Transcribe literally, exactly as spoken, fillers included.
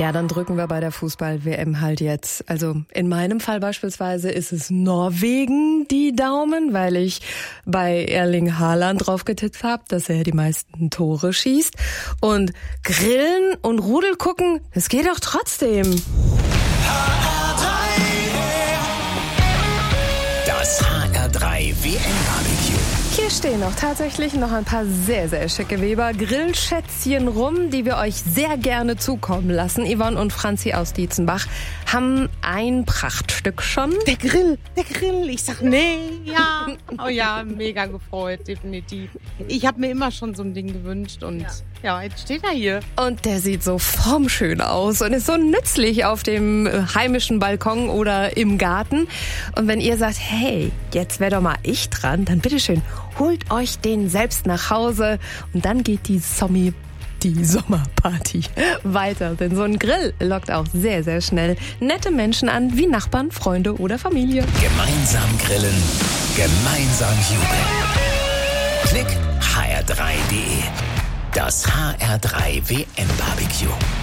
Ja, dann drücken wir bei der Fußball-W M halt jetzt. Also in meinem Fall beispielsweise ist es Norwegen die Daumen, weil ich bei Erling Haaland drauf getippt habe, dass er die meisten Tore schießt. Und Grillen und Rudel gucken, das geht doch trotzdem. Das H R drei W M-Barbecue. Hier stehen auch tatsächlich noch ein paar sehr, sehr schicke Weber Grillschätzchen rum, die wir euch sehr gerne zukommen lassen. Yvonne und Franzi aus Dietzenbach haben ein Prachtstück schon. Der Grill, der Grill. Ich sag, nee, ja. Oh ja, mega gefreut, definitiv. Ich habe mir immer schon so ein Ding gewünscht und ja, ja jetzt steht er hier. Und der sieht so formschön aus und ist so nützlich auf dem heimischen Balkon oder im Garten. Und wenn ihr sagt, hey, jetzt wäre doch mal ich dran, dann bitteschön, holt euch den selbst nach Hause und dann geht die Sommi die Sommerparty weiter. Denn so ein Grill lockt auch sehr, sehr schnell nette Menschen an, wie Nachbarn, Freunde oder Familie. Gemeinsam grillen, gemeinsam jubeln. Klick h r drei punkt d e. Das H R drei W M-Barbecue.